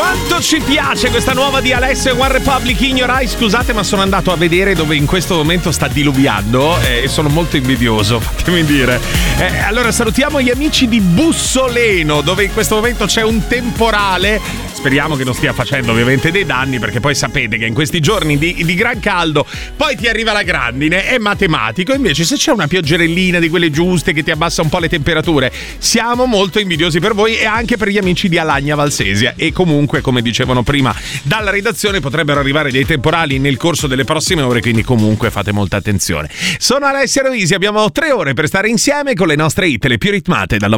Quanto ci piace questa nuova di Alessio e One Republic, In Your Eyes. Scusate, ma sono andato a vedere dove in questo momento sta diluviando e sono molto invidioso, fatemi dire. Allora salutiamo gli amici di Bussoleno, dove in questo momento c'è un temporale. Speriamo che non stia facendo ovviamente dei danni, perché poi sapete che in questi giorni di gran caldo poi ti arriva la grandine, è matematico. Invece se c'è una pioggerellina di quelle giuste che ti abbassa un po' le temperature, siamo molto invidiosi per voi e anche per gli amici di Alagna Valsesia. E comunque, come dicevano prima dalla redazione, potrebbero arrivare dei temporali nel corso delle prossime ore, quindi comunque fate molta attenzione. Sono Alessio Roisi, abbiamo 3 ore per stare insieme con le nostre hit, le più ritmate dal